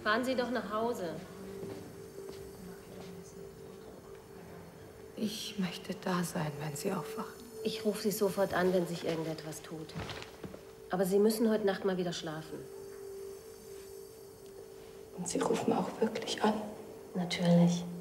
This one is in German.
Fahren Sie doch nach Hause. Ich möchte da sein, wenn sie aufwacht. Ich rufe Sie sofort an, wenn sich irgendetwas tut. Aber Sie müssen heute Nacht mal wieder schlafen. Und Sie rufen auch wirklich an? Natürlich.